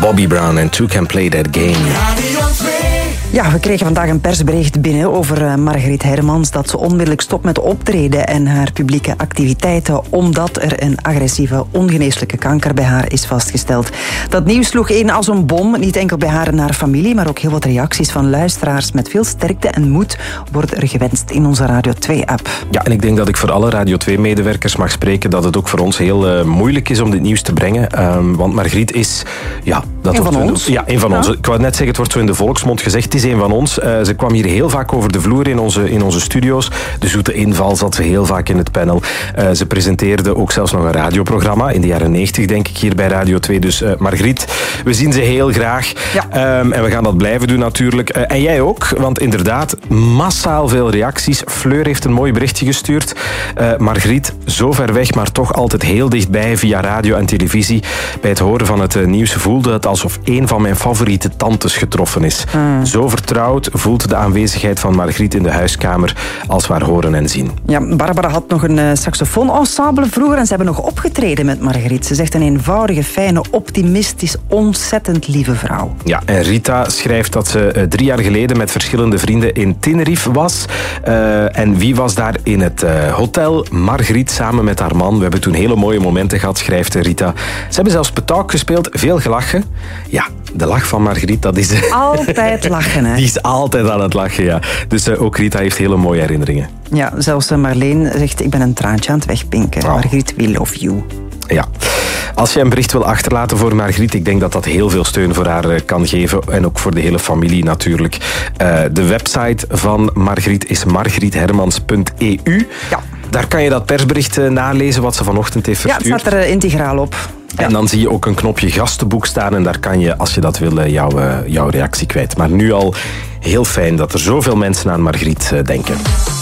Bobby Brown en Two Can Play That Game. Ja, we kregen vandaag een persbericht binnen over Margriet Hermans dat ze onmiddellijk stopt met optreden en haar publieke activiteiten omdat er een agressieve, ongeneeslijke kanker bij haar is vastgesteld. Dat nieuws sloeg in als een bom, niet enkel bij haar en haar familie, maar ook heel wat reacties van luisteraars met veel sterkte en moed worden er gewenst in onze Radio 2-app. Ja, en ik denk dat ik voor alle Radio 2-medewerkers mag spreken dat het ook voor ons heel moeilijk is om dit nieuws te brengen. Want Margriet is... Ja, dat een van ons. Ja, een van ons. Ik wou net zeggen, het wordt zo in de volksmond gezegd, het is een van ons. Ze kwam hier heel vaak over de vloer in onze studio's. De Zoete Inval zat ze heel vaak in het panel. Ze presenteerde ook zelfs nog een radioprogramma in de jaren 90, denk ik, hier bij Radio 2. Dus Margriet, we zien ze heel graag. Ja. En we gaan dat blijven doen natuurlijk. En jij ook, want inderdaad, massaal veel reacties. Fleur heeft een mooi berichtje gestuurd. Margriet, zo ver weg, maar toch altijd heel dichtbij via radio en televisie. Bij het horen van het nieuws voelde het alsof een van mijn favoriete tantes getroffen is. Zo vertrouwd voelt de aanwezigheid van Margriet in de huiskamer als we haar horen en zien. Ja, Barbara had nog een saxofoonensemble vroeger en ze hebben nog opgetreden met Margriet. Ze zegt een eenvoudige, fijne, optimistisch, ontzettend lieve vrouw. Ja, en Rita schrijft dat ze 3 jaar geleden met verschillende vrienden in Tenerife was. En wie was daar in het hotel? Margriet samen met haar man. We hebben toen hele mooie momenten gehad, schrijft Rita. Ze hebben zelfs petauk gespeeld, veel gelachen. Ja, de lach van Margriet, dat is... Altijd lachen, hè? Die is altijd aan het lachen, ja. Dus ook Rita heeft hele mooie herinneringen. Ja, zelfs Marleen zegt, ik ben een traantje aan het wegpinken. Wow. Margriet, we love you. Ja. Als je een bericht wil achterlaten voor Margriet, ik denk dat dat heel veel steun voor haar kan geven. En ook voor de hele familie natuurlijk. De website van Margriet is margriethermans.eu. Ja. Daar kan je dat persbericht nalezen wat ze vanochtend heeft verstuurd. Ja, het staat er integraal op. Ja. En dan zie je ook een knopje gastenboek staan en daar kan je, als je dat wil, jouw reactie kwijt. Maar nu al heel fijn dat er zoveel mensen aan Margriet denken.